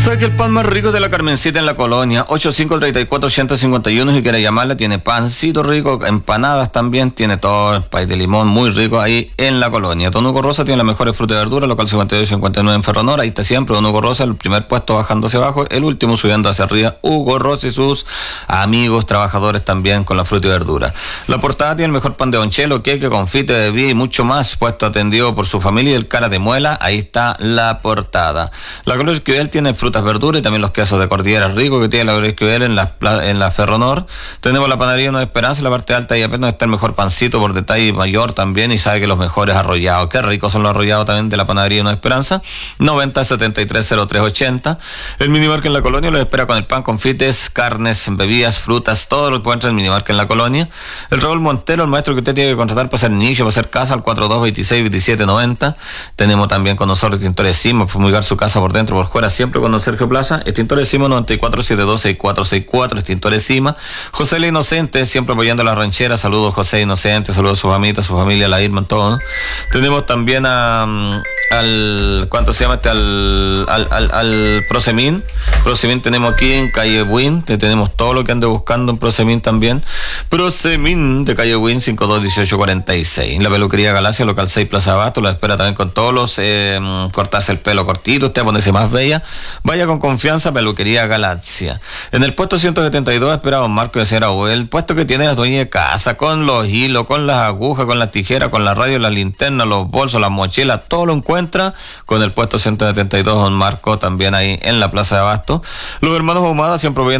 ¿Sabes que el pan más rico es de la Carmencita en la Colonia? 8534-8051, si quiere llamarla. Tiene pancito rico, empanadas también, tiene todo, el pay de limón muy rico ahí en la Colonia. Don Hugo Rosa tiene las mejores frutas y verduras, local 5259 en Ferronora. Ahí está siempre Don Hugo Rosa, el primer puesto bajando hacia abajo, el último subiendo hacia arriba. Hugo Rosa y sus amigos trabajadores también con la fruta y verdura. La Portada tiene el mejor pan de Donchelo, queque, confite, bebida y mucho más, puesto atendido por su familia y el cara de muela. Ahí está La Portada. La Gloria Esquivel tiene frutas, verduras y también los quesos de cordillera rico que tiene la Gloria Esquivel en la Ferronor. Tenemos la panadería Nueva Esperanza, en la parte alta y apenas está el mejor pancito por detalle mayor también, y sabe que los mejores arrollados, qué ricos son los arrollados también de la panadería Nueva Esperanza. 90-73-03-80. El Minimarket en la Colonia los espera con el pan, confites, carnes, bebidas, frutas, todo lo que encuentra en el Minimarket en la Colonia. El Raúl Montero, el maestro que usted tiene que contratar para hacer nicho, para hacer casa, al 4226-2790. Tenemos también con nosotros Tintores Simo, fumigar su casa por dentro, por fuera, siempre con don Sergio Plaza. Extintores Sima 9472-6464, Extintores Sima. José la Inocente, siempre apoyando a la ranchera. Saludos José Inocente, saludos a sus amitas, su familia, la Irma, todo, ¿no? Tenemos también al Prosemin. Prosemin tenemos aquí en calle Win, tenemos todo lo que ande buscando en Prosemin también. Prosemin de calle Win 521846. La peluquería Galaxia, local 6 Plaza Abasto, la espera también con todos los cortarse el pelo cortito, usted ponerse más bella. Vaya con confianza, peluquería Galaxia. En el puesto 172 espera don Marco de Cera, el puesto que tiene la dueña de casa, con los hilos, con las agujas, con las tijeras, con la radio, la linterna, los bolsos, las mochilas, todo lo encuentra con el puesto 172 don Marco, también ahí en la Plaza de Abasto. Los hermanos Ahumada siempre